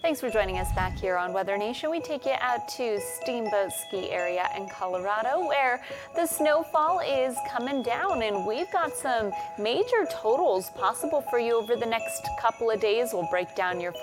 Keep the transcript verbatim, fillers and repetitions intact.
Thanks for joining us back here on Weather Nation. We take you out to Steamboat Ski area in Colorado where the snowfall is coming down, and we've got some major totals possible for you over the next couple of days. We'll break down your